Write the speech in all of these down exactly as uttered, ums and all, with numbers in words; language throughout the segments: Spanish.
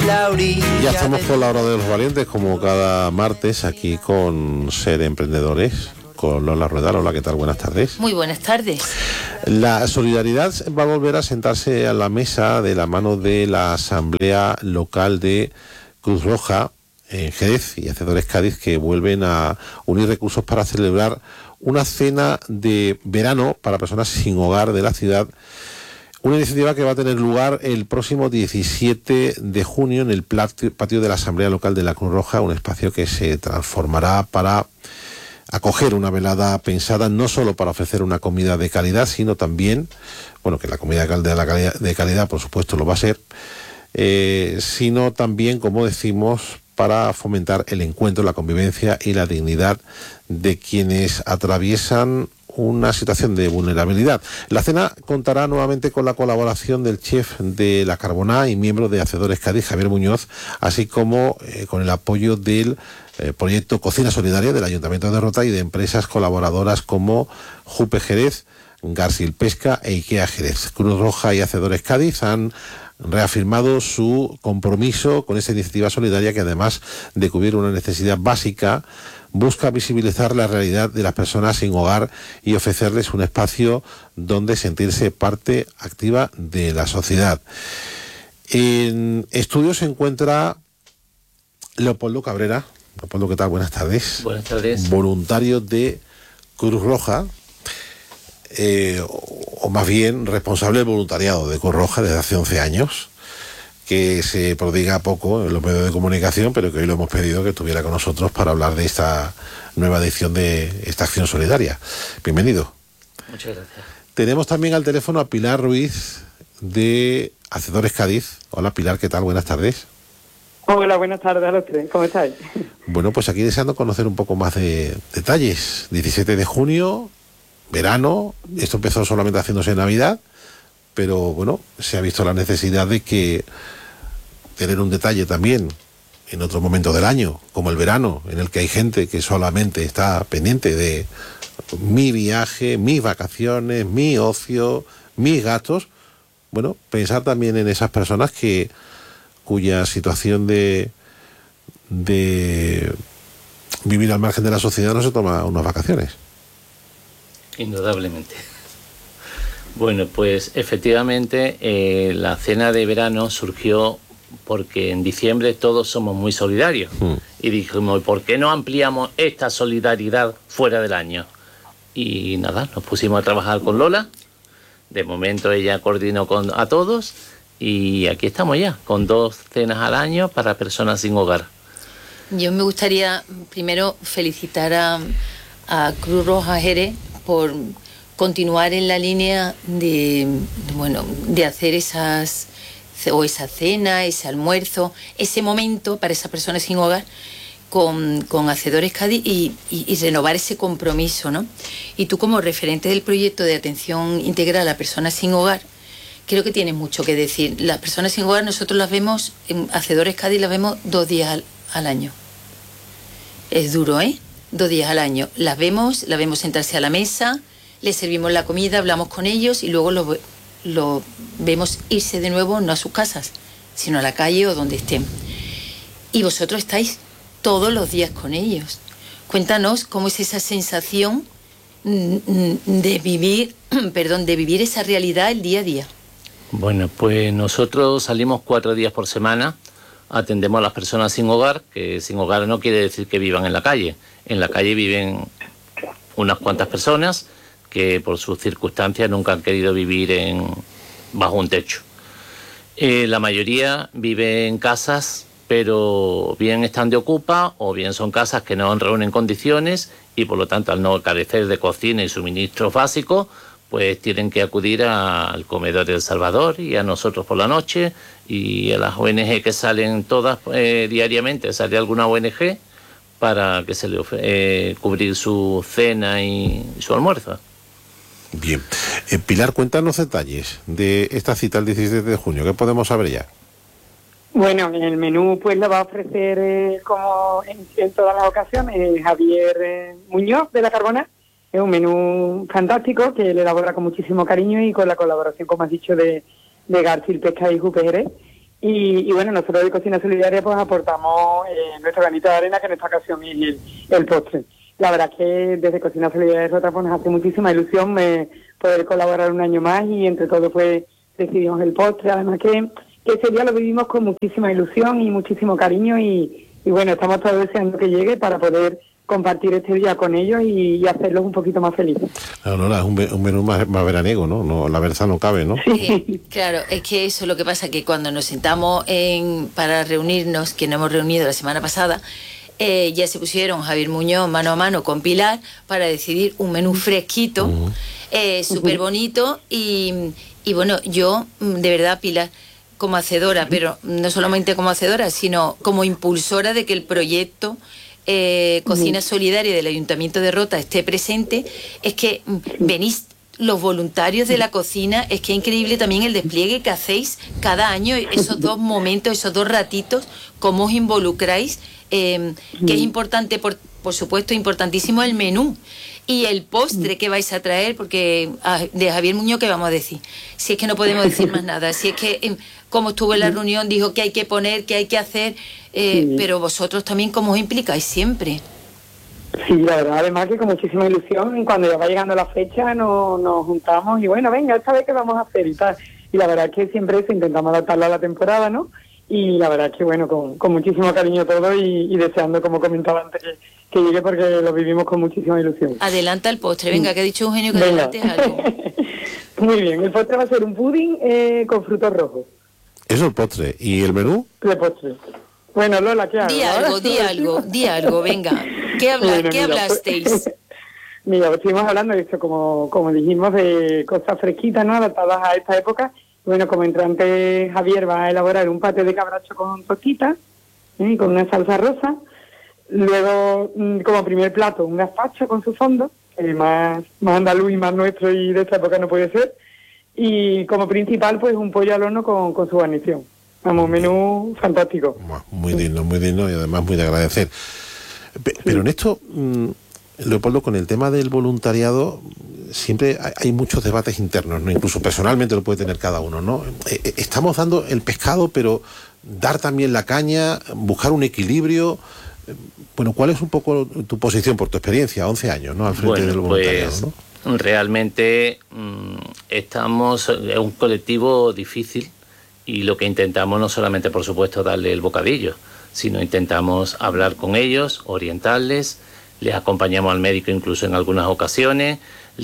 la orilla. Ya estamos por la hora de los valientes, como cada martes, aquí con Ser Emprendedores, con Lola Rueda. Lola, ¿qué tal? Buenas tardes. Muy buenas tardes. La solidaridad va a volver a sentarse a la mesa de la mano de la Asamblea Local de Cruz Roja en Jerez y Hacedores Cádiz, que vuelven a unir recursos para celebrar una cena de verano para personas sin hogar de la ciudad. Una iniciativa que va a tener lugar el próximo diecisiete de junio en el patio de la Asamblea Local de la Cruz Roja, un espacio que se transformará para acoger una velada pensada no solo para ofrecer una comida de calidad, sino también, bueno, que la comida de, la calidad, de calidad por supuesto lo va a ser, eh, sino también, como decimos, para fomentar el encuentro, la convivencia y la dignidad de quienes atraviesan una situación de vulnerabilidad. La cena contará nuevamente con la colaboración del chef de La Carboná y miembro de Hacedores Cádiz, Javier Muñoz, así como eh, con el apoyo del eh, proyecto Cocina Solidaria del Ayuntamiento de Rota y de empresas colaboradoras como Jupe Jerez, Garcil Pesca e Ikea Jerez. Cruz Roja y Hacedores Cádiz han reafirmado su compromiso con esta iniciativa solidaria que, además de cubrir una necesidad básica, busca visibilizar la realidad de las personas sin hogar y ofrecerles un espacio donde sentirse parte activa de la sociedad. En estudio se encuentra Leopoldo Cabrera. Leopoldo, ¿qué tal? Buenas tardes. Buenas tardes. Voluntario de Cruz Roja, eh, o, o más bien responsable del voluntariado de Cruz Roja desde hace once años, que se prodiga poco en los medios de comunicación, pero que hoy lo hemos pedido que estuviera con nosotros para hablar de esta nueva edición de esta acción solidaria. Bienvenido. Muchas gracias. Tenemos también al teléfono a Pilar Ruiz de Hacedores Cádiz. Hola Pilar, ¿qué tal? Buenas tardes. Hola, buenas tardes a los tres. ¿Cómo estáis? Bueno, pues aquí deseando conocer un poco más de detalles. diecisiete de junio, verano, esto empezó solamente haciéndose en Navidad, pero bueno, se ha visto la necesidad de que tener un detalle también en otro momento del año, como el verano, en el que hay gente que solamente está pendiente de mi viaje, mis vacaciones, mi ocio, mis gastos. Bueno, pensar también en esas personas que cuya situación de de vivir al margen de la sociedad no se toma unas vacaciones. Indudablemente. Bueno, pues efectivamente eh, la cena de verano surgió porque en diciembre todos somos muy solidarios. Mm. Y dijimos, ¿por qué no ampliamos esta solidaridad fuera del año? Y nada, nos pusimos a trabajar con Lola. De momento ella coordinó con, a todos y aquí estamos ya, con dos cenas al año para personas sin hogar. Yo me gustaría primero felicitar a, a Cruz Roja Jerez por continuar en la línea de, bueno, de hacer esas, o esa cena, ese almuerzo, ese momento para esas personas sin hogar con, con Hacedores Cádiz y, y, y renovar ese compromiso, ¿no? Y tú, como referente del proyecto de atención integral a personas sin hogar, creo que tienes mucho que decir. Las personas sin hogar nosotros las vemos, en Hacedores Cádiz las vemos dos días al, al año. Es duro, ¿eh? Dos días al año. Las vemos, las vemos sentarse a la mesa, les servimos la comida, hablamos con ellos y luego lo, lo vemos irse de nuevo, no a sus casas, sino a la calle o donde estén. Y vosotros estáis todos los días con ellos. Cuéntanos cómo es esa sensación de vivir, perdón, de vivir esa realidad el día a día. Bueno, pues nosotros salimos cuatro días por semana, atendemos a las personas sin hogar, que sin hogar no quiere decir que vivan en la calle. En la calle viven unas cuantas personas que por sus circunstancias nunca han querido vivir en, bajo un techo. Eh, la mayoría vive en casas, pero bien están de ocupa o bien son casas que no reúnen condiciones y por lo tanto al no carecer de cocina y suministros básicos, pues tienen que acudir a, al comedor de El Salvador y a nosotros por la noche y a las O N G que salen todas eh, diariamente, sale alguna O N G para que se le eh, cubrir su cena y, y su almuerzo. Bien. Eh, Pilar, cuéntanos detalles de esta cita el diecisiete de junio. ¿Qué podemos saber ya? Bueno, en el menú pues lo va a ofrecer, eh, como en, en todas las ocasiones, Javier eh, Muñoz de La Carboná. Es un menú fantástico que le elabora con muchísimo cariño y con la colaboración, como has dicho, de, de Garcil Pesca y Jupe Jerez. Y, y bueno, nosotros de Cocina Solidaria pues aportamos eh, nuestro granito de arena, que en esta ocasión es el, el postre. La verdad es que desde Cocina Solidaria de Rota pues nos hace muchísima ilusión eh, poder colaborar un año más, y entre todos pues decidimos el postre. Además que, que ese día lo vivimos con muchísima ilusión y muchísimo cariño, y, y bueno, estamos todos deseando que llegue para poder compartir este día con ellos y, y hacerlos un poquito más felices. Claro, no, es un, un menú más, más veraniego, ¿no? No, la verdad no cabe, ¿no? Sí, claro, es que eso es lo que pasa, que cuando nos sentamos en, para reunirnos, que nos hemos reunido la semana pasada, eh, ya se pusieron Javier Muñoz mano a mano con Pilar para decidir un menú fresquito, uh-huh. eh, súper bonito, y, y bueno, yo, de verdad, Pilar, como hacedora, pero no solamente como hacedora, sino como impulsora de que el proyecto Eh, Cocina Solidaria del Ayuntamiento de Rota esté presente, es que venís los voluntarios de la cocina, es que es increíble también el despliegue que hacéis cada año, esos dos momentos, esos dos ratitos, cómo os involucráis, eh, que es importante, por, por supuesto, importantísimo el menú y el postre que vais a traer, porque ah, de Javier Muñoz, ¿qué vamos a decir? Si es que no podemos decir más nada, si es que eh, como estuvo en la reunión, dijo que hay que poner, que hay que hacer, eh, sí. Pero vosotros también, ¿cómo os implicáis siempre? Sí, la verdad, además que con muchísima ilusión, cuando ya va llegando la fecha nos, nos juntamos y bueno, venga, esta vez qué vamos a hacer y tal. Y la verdad es que siempre eso, intentamos adaptarlo a la temporada, ¿no? Y la verdad es que bueno, con, con muchísimo cariño todo y, y deseando, como comentaba antes, que, que llegue, porque lo vivimos con muchísima ilusión. Adelanta el postre, venga, que ha dicho Eugenio que adelantes algo. Muy bien, el postre va a ser un pudding eh, con frutos rojos. Eso es el postre. ¿Y el menú? El postre. Bueno, Lola, ¿qué hago? Di algo, di algo, di algo, venga. ¿Qué, habla, bueno, ¿qué mira, hablasteis? Pues, mira, pues estuvimos hablando de esto, como, como dijimos, de cosas fresquitas, ¿no? Adaptadas a esta época. Bueno, como entrante, Javier va a elaborar un paté de cabracho con tostitas, ¿eh? Con una salsa rosa. Luego, como primer plato, un gazpacho con su fondo, que más, más andaluz y más nuestro y de esta época no puede ser. Y como principal, pues un pollo al horno con, con su guarnición. Vamos, menú fantástico. Muy digno, muy digno y además muy de agradecer. Pero en esto, Leopoldo, con el tema del voluntariado, siempre hay muchos debates internos, ¿no? Incluso personalmente lo puede tener cada uno, ¿no? Estamos dando el pescado, pero dar también la caña, buscar un equilibrio. Bueno, ¿cuál es un poco tu posición por tu experiencia? once años, ¿no? Al frente bueno, del voluntariado, pues, ¿no? Realmente mmm, estamos en un colectivo difícil. Y lo que intentamos no solamente, por supuesto, darle el bocadillo, sino intentamos hablar con ellos, orientarles, les acompañamos al médico incluso en algunas ocasiones,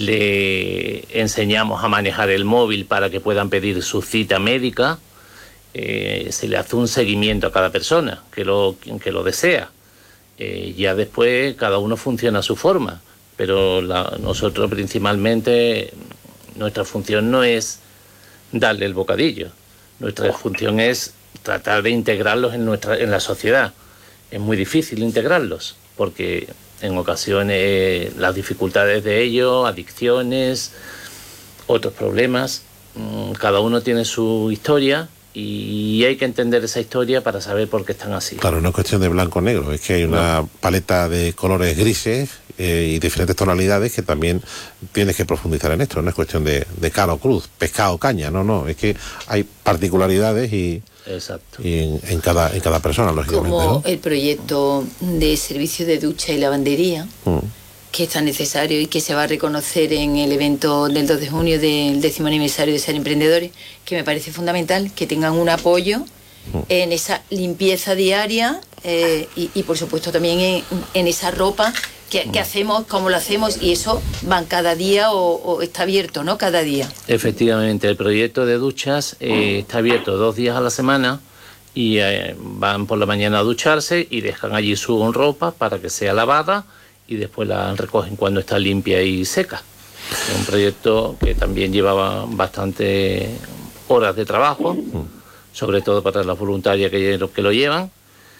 le enseñamos a manejar el móvil para que puedan pedir su cita médica, eh, se le hace un seguimiento a cada persona que lo, que lo desea. Eh, ya después cada uno funciona a su forma, pero la, nosotros principalmente, nuestra función no es darle el bocadillo. Nuestra función es tratar de integrarlos en nuestra en la sociedad. Es muy difícil integrarlos porque en ocasiones las dificultades de ellos, adicciones, otros problemas, cada uno tiene su historia y hay que entender esa historia para saber por qué están así. Claro, no es cuestión de blanco o negro, es que hay una no. paleta de colores grises eh, y diferentes tonalidades que también tienes que profundizar en esto. No es cuestión de, de cara o cruz, pescado o caña, no, no, es que hay particularidades y, Exacto. y en, en, cada, en cada persona, lógicamente. Como ¿no? el proyecto de servicio de ducha y lavandería, mm. que es tan necesario y que se va a reconocer en el evento del dos de junio del décimo aniversario de Ser Emprendedores, que me parece fundamental que tengan un apoyo mm. en esa limpieza diaria eh, y, y por supuesto también en, en esa ropa que, que hacemos, cómo lo hacemos, y eso van cada día o, o está abierto, ¿no? Cada día. Efectivamente, el proyecto de duchas eh, está abierto dos días a la semana y eh, van por la mañana a ducharse y dejan allí su ropa para que sea lavada y después la recogen cuando está limpia y seca. Es un proyecto que también llevaba bastante horas de trabajo, sobre todo para las voluntarias que, que lo llevan,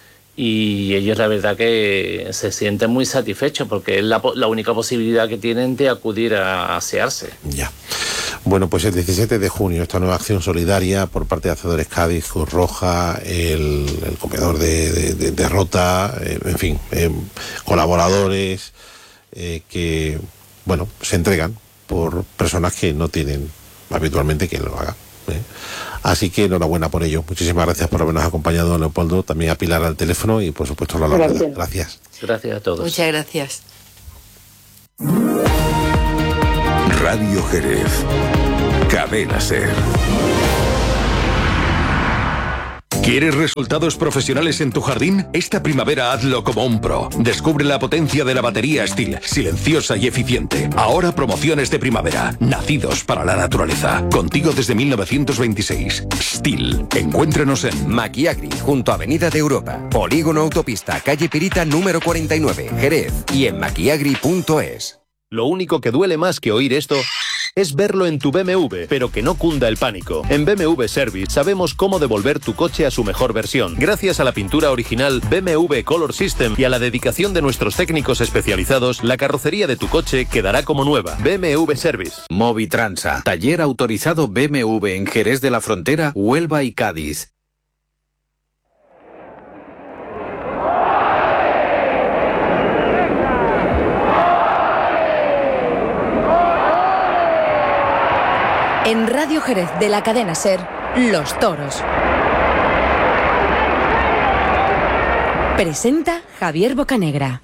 y ellos la verdad que se sienten muy satisfechos porque es la, la única posibilidad que tienen de acudir a asearse. Ya. Bueno, pues el diecisiete de junio, esta nueva acción solidaria por parte de Hacedores Cádiz, Cruz Roja, el, el comedor de, de, de, de Rota, eh, en fin, eh, colaboradores eh, que, bueno, se entregan por personas que no tienen habitualmente quien lo haga. ¿eh? Así que enhorabuena por ello. Muchísimas gracias por habernos acompañado, Leopoldo, también a Pilar al teléfono y por supuesto a la Gracias. Gracias. Gracias a todos. Muchas gracias. Radio Jerez. Cadena SER. ¿Quieres resultados profesionales en tu jardín? Esta primavera hazlo como un pro. Descubre la potencia de la batería Stihl, silenciosa y eficiente. Ahora promociones de primavera, nacidos para la naturaleza. Contigo desde mil novecientos veintiséis. Stihl. Encuéntranos en Maquiagri, junto a Avenida de Europa. Polígono Autopista, calle Pirita número cuarenta y nueve, Jerez. Y en maquiagri punto es. Lo único que duele más que oír esto es verlo en tu B M W, pero que no cunda el pánico. En B M W Service sabemos cómo devolver tu coche a su mejor versión. Gracias a la pintura original B M W Color System y a la dedicación de nuestros técnicos especializados, la carrocería de tu coche quedará como nueva. B M W Service. Movitransa, taller autorizado B M W en Jerez de la Frontera, Huelva y Cádiz. En Radio Jerez de la cadena SER, Los Toros. Presenta Javier Bocanegra.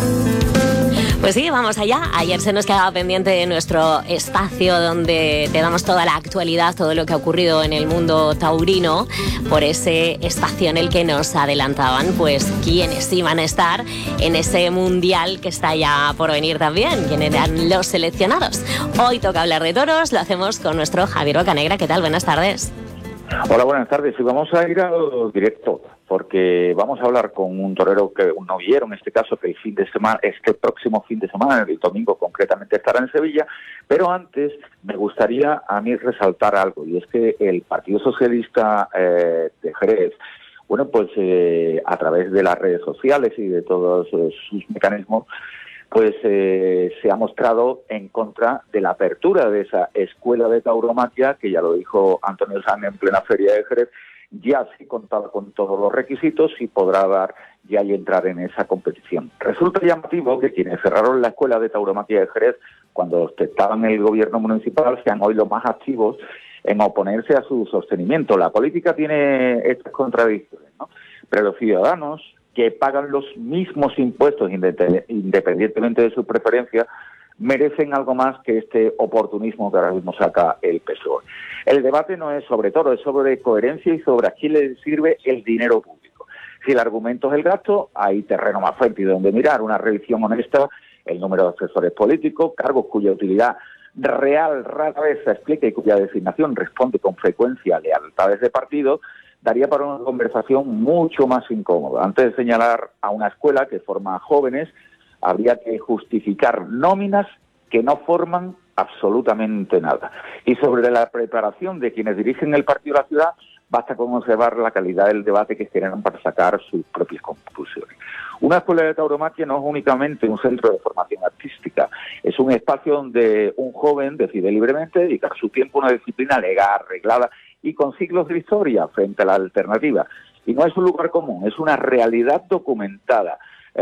Pues sí, vamos allá. Ayer se nos quedaba pendiente nuestro espacio donde te damos toda la actualidad, todo lo que ha ocurrido en el mundo taurino, por ese espacio en el que nos adelantaban pues quiénes iban a estar en ese mundial que está ya por venir también, quiénes eran los seleccionados. Hoy toca hablar de toros, lo hacemos con nuestro Javier Bocanegra. ¿Qué tal? Buenas tardes. Hola, buenas tardes. Y vamos a ir al directo, porque vamos a hablar con un torero, que un novillero en este caso, que el fin de semana, este próximo fin de semana, el domingo concretamente, estará en Sevilla. Pero antes me gustaría a mí resaltar algo, y es que el Partido Socialista eh, de Jerez, bueno, pues eh, a través de las redes sociales y de todos eh, sus mecanismos, pues eh, se ha mostrado en contra de la apertura de esa escuela de tauromaquia, que ya lo dijo Antonio Sanz en plena feria de Jerez, ya sí contaba con todos los requisitos y podrá dar ya y entrar en esa competición. Resulta llamativo que quienes cerraron la escuela de tauromaquia de Jerez cuando ostentaban el gobierno municipal sean hoy los más activos en oponerse a su sostenimiento. La política tiene estas contradicciones, ¿no? Pero los ciudadanos que pagan los mismos impuestos independientemente de sus preferencias merecen algo más que este oportunismo que ahora mismo saca el P S O E. El debate no es sobre todo, es sobre coherencia y sobre a quién le sirve el dinero público. Si el argumento es el gasto, hay terreno más fértil donde mirar, una revisión honesta, el número de asesores políticos, cargos cuya utilidad real rara vez se explica y cuya designación responde con frecuencia a lealtades de partido, daría para una conversación mucho más incómoda. Antes de señalar a una escuela que forma a jóvenes, habría que justificar nóminas que no forman absolutamente nada. Y sobre la preparación de quienes dirigen el partido de la ciudad, basta con observar la calidad del debate que generan para sacar sus propias conclusiones. Una escuela de tauromaquia no es únicamente un centro de formación artística, es un espacio donde un joven decide libremente dedicar su tiempo a una disciplina legal, arreglada y con siglos de historia frente a la alternativa. Y no es un lugar común, es una realidad documentada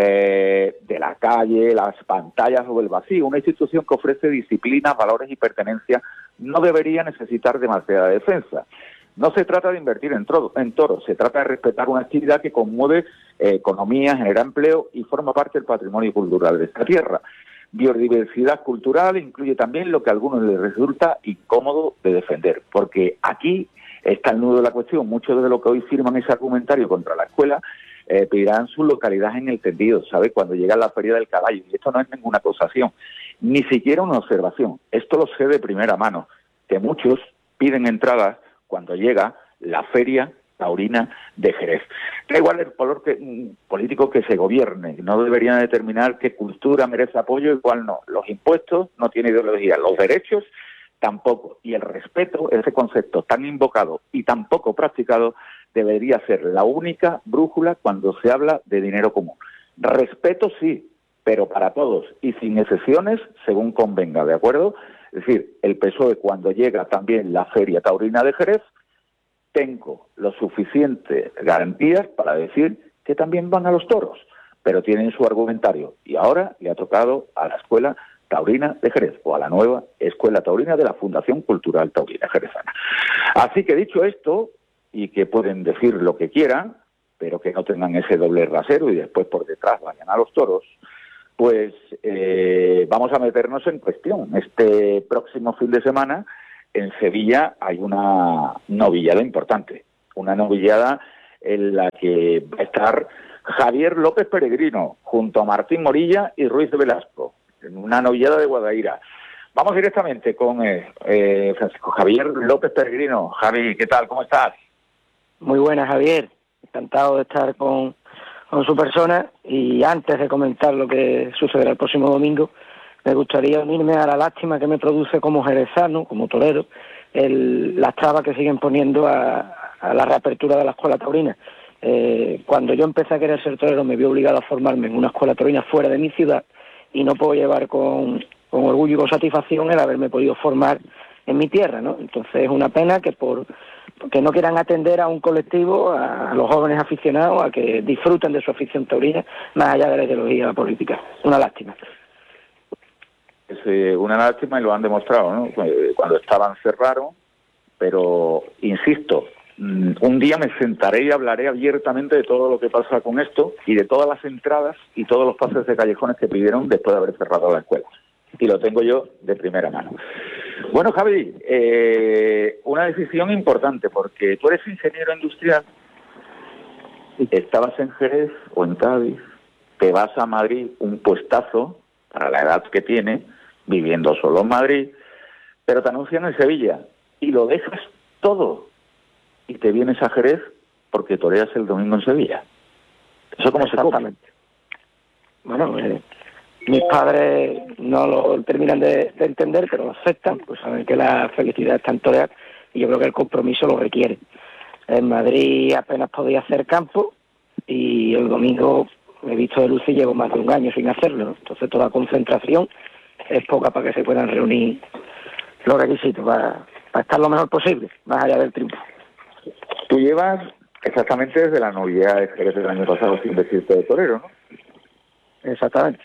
eh, de la calle, las pantallas o el vacío. Una institución que ofrece disciplinas, valores y pertenencia no debería necesitar demasiada defensa. No se trata de invertir en, toro, en toros, se trata de respetar una actividad que conmueve eh, economía, genera empleo y forma parte del patrimonio cultural de esta tierra. Biodiversidad cultural incluye también lo que a algunos les resulta incómodo de defender, porque aquí está el nudo de la cuestión. Muchos de los que hoy firman ese argumentario contra la escuela eh, pedirán su localidad en el tendido, ¿sabe? Cuando llega la Feria del Caballo. Y esto no es ninguna acusación, ni siquiera una observación. Esto lo sé de primera mano, que muchos piden entradas cuando llega la Feria Taurina de Jerez. Da igual el color que, político que se gobierne, no deberían determinar qué cultura merece apoyo y cuál no. Los impuestos no tienen ideología, los derechos tampoco. Y el respeto, ese concepto tan invocado y tan poco practicado, debería ser la única brújula cuando se habla de dinero común. Respeto sí, pero para todos y sin excepciones según convenga, ¿de acuerdo? Es decir, el P S O E cuando llega también la Feria Taurina de Jerez, tengo lo suficiente garantías para decir que también van a los toros, pero tienen su argumentario. Y ahora le ha tocado a la escuela Taurina de Jerez, o a la nueva Escuela Taurina de la Fundación Cultural Taurina Jerezana. Así que dicho esto, y que pueden decir lo que quieran, pero que no tengan ese doble rasero y después por detrás vayan a los toros, pues eh, vamos a meternos en cuestión. Este próximo fin de semana en Sevilla hay una novillada importante, una novillada en la que va a estar Javier López Peregrino junto a Martín Morilla y Ruiz de Velasco, en una novillada de Guadaira. Vamos directamente con eh, eh, Francisco Javier López Peregrino. Javi, ¿qué tal? ¿Cómo estás? Muy buenas, Javier. Encantado de estar con, con su persona, y antes de comentar lo que sucederá el próximo domingo, me gustaría unirme a la lástima que me produce como jerezano, como torero, el, las trabas que siguen poniendo a, a la reapertura de la escuela taurina. Eh, cuando yo empecé a querer ser torero me vi obligado a formarme en una escuela taurina fuera de mi ciudad, y no puedo llevar con, con orgullo y con satisfacción el haberme podido formar en mi tierra, ¿no? Entonces es una pena que por que no quieran atender a un colectivo, a, a los jóvenes aficionados, a que disfruten de su afición taurina, más allá de la ideología política. Una lástima. Es eh, una lástima, y lo han demostrado, ¿no? Cuando estaban cerraron, pero insisto, un día me sentaré y hablaré abiertamente de todo lo que pasa con esto y de todas las entradas y todos los pases de callejones que pidieron después de haber cerrado la escuela. Y lo tengo yo de primera mano. Bueno, Javi, eh, una decisión importante, porque tú eres ingeniero industrial, estabas en Jerez o en Cádiz, te vas a Madrid, un puestazo para la edad que tiene, viviendo solo en Madrid, pero te anuncian en Sevilla y lo dejas todo y te vienes a Jerez porque toreas el domingo en Sevilla. ¿Eso cómo se come? Bueno, eh, mis padres no lo terminan de, de entender, pero lo aceptan, pues saben que la felicidad está en torear, y yo creo que el compromiso lo requiere. En Madrid apenas podía hacer campo, y el domingo me he visto de luz y llevo más de un año sin hacerlo, ¿no? Entonces toda concentración es poca para que se puedan reunir los requisitos para, para estar lo mejor posible, más allá del triunfo. Tú llevas exactamente desde la novillada de Jerez del año pasado sin vestirte de torero, ¿no? Exactamente.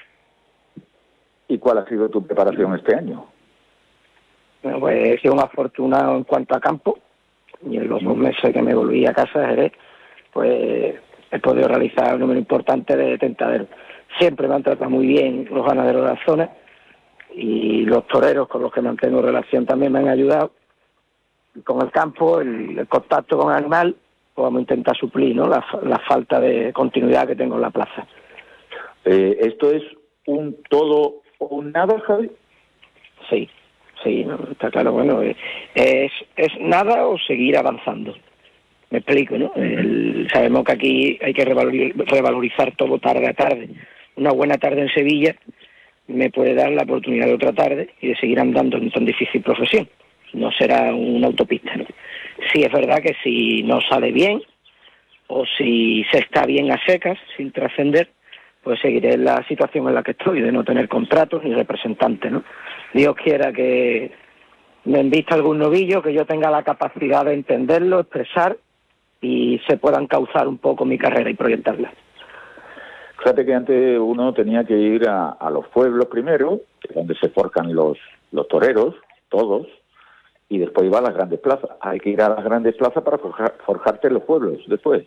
¿Y cuál ha sido tu preparación este año? Bueno, pues he sido un afortunado en cuanto a campo, y en los dos meses que me volví a casa de Jerez, pues he podido realizar un número importante de tentaderos. Siempre me han tratado muy bien los ganaderos de la zona, y los toreros con los que mantengo relación también me han ayudado. Con el campo, el, el contacto con el animal, pues vamos a intentar suplir, ¿no?, la, la falta de continuidad que tengo en la plaza. Eh, ¿Esto es un todo o un nada, Javi? Sí, sí, ¿no? Está claro. Bueno, es, es nada o seguir avanzando. Me explico, ¿no? El, sabemos que aquí hay que revalorizar, revalorizar todo tarde a tarde. Una buena tarde en Sevilla me puede dar la oportunidad de otra tarde y de seguir andando en tan difícil profesión. No será una autopista, ¿no? Sí es verdad que si no sale bien, o si se está bien a secas, sin trascender, pues seguiré en la situación en la que estoy, de no tener contratos ni representantes, ¿no? Dios quiera que me invite algún novillo, que yo tenga la capacidad de entenderlo, expresar, y se puedan encauzar un poco mi carrera y proyectarla. Fíjate que antes uno tenía que ir a, a los pueblos primero, donde se forjan los, los toreros, todos, y después iba a las grandes plazas. Hay que ir a las grandes plazas para forjar, forjarte en los pueblos después.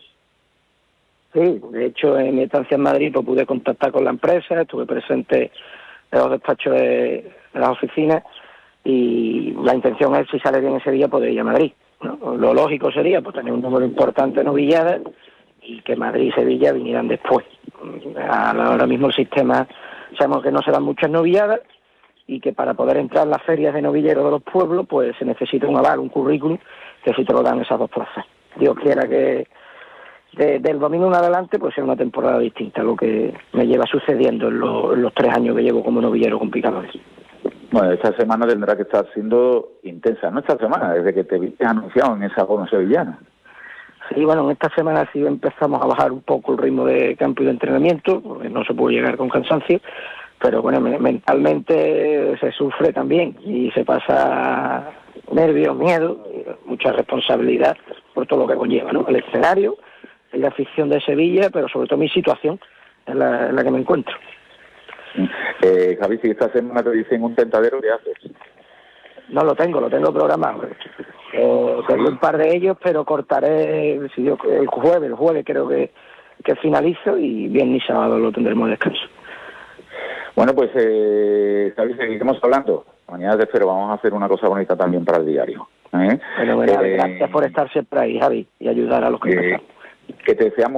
Sí, de hecho en mi estancia en Madrid pues pude contactar con la empresa, estuve presente en los despachos de, de las oficinas, y la intención es, si sale bien en Sevilla, poder ir a Madrid, ¿no? Lo lógico sería pues tener un número importante de novilladas y que Madrid y Sevilla vinieran después. Ahora mismo el sistema, sabemos que no se dan muchas novilladas, y que para poder entrar en las ferias de novilleros de los pueblos pues se necesita un aval, un currículum, que si te lo dan esas dos plazas. Dios quiera que de, del domingo en adelante pues sea una temporada distinta a lo que me lleva sucediendo en, lo, en los tres años que llevo como novillero con picadores. Bueno, esta semana tendrá que estar siendo intensa, ¿no? Esta semana, desde que te viste anunciado en esa bono sevillana. Sí, bueno, en esta semana sí empezamos a bajar un poco el ritmo de campo y de entrenamiento, porque no se puede llegar con cansancio, pero bueno, mentalmente se sufre también y se pasa nervios, miedo, mucha responsabilidad por todo lo que conlleva, ¿no? El escenario, la afición de Sevilla, pero sobre todo mi situación en la, en la que me encuentro. Eh, Javi, si esta semana te dicen un tentadero, ¿qué haces? No lo tengo, lo tengo programado. Eh, tengo un par de ellos, pero cortaré si yo, el jueves, el jueves creo que, que finalizo y viernes y sábado lo tendremos descanso. Bueno, pues, eh, Javi, seguiremos hablando. Mañana te espero, vamos a hacer una cosa bonita también para el diario. ¿eh? Bueno, bueno, Eh, gracias por estar siempre ahí, Javi, y ayudar a los que eh, que te deseamos